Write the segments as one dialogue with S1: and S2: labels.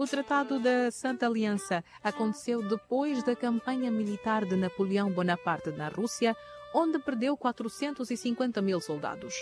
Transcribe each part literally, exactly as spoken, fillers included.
S1: O Tratado da Santa Aliança aconteceu depois da campanha militar de Napoleão Bonaparte na Rússia, onde perdeu quatrocentos e cinquenta mil soldados.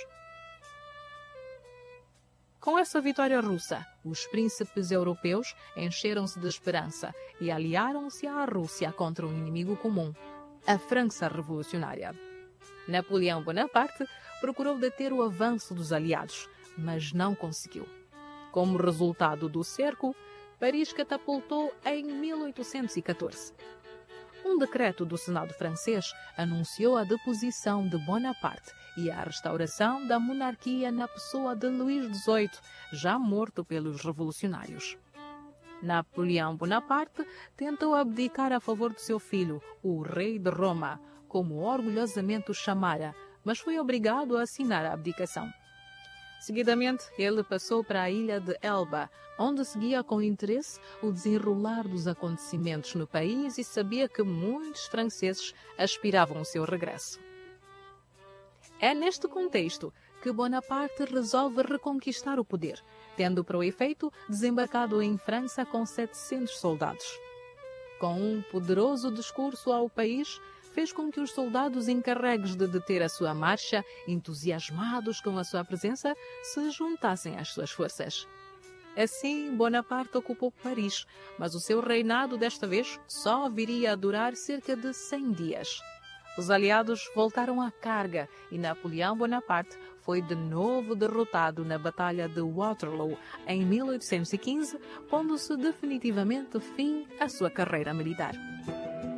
S1: Com essa vitória russa, os príncipes europeus encheram-se de esperança e aliaram-se à Rússia contra um inimigo comum, a França Revolucionária. Napoleão Bonaparte procurou deter o avanço dos aliados, mas não conseguiu. Como resultado do cerco, Paris catapultou em mil oitocentos e catorze. Um decreto do Senado francês anunciou a deposição de Bonaparte e a restauração da monarquia na pessoa de Luís dezoito, já morto pelos revolucionários. Napoleão Bonaparte tentou abdicar a favor de seu filho, o rei de Roma, como orgulhosamente o chamara, mas foi obrigado a assinar a abdicação. Seguidamente, ele passou para a ilha de Elba, onde seguia com interesse o desenrolar dos acontecimentos no país e sabia que muitos franceses aspiravam ao seu regresso. É neste contexto que Bonaparte resolve reconquistar o poder, tendo para o efeito desembarcado em França com setecentos soldados. Com um poderoso discurso ao país, fez com que os soldados encarregues de deter a sua marcha, entusiasmados com a sua presença, se juntassem às suas forças. Assim, Bonaparte ocupou Paris, mas o seu reinado desta vez só viria a durar cerca de cem dias. Os aliados voltaram à carga e Napoleão Bonaparte foi de novo derrotado na Batalha de Waterloo em mil oitocentos e quinze, pondo-se definitivamente fim à sua carreira militar.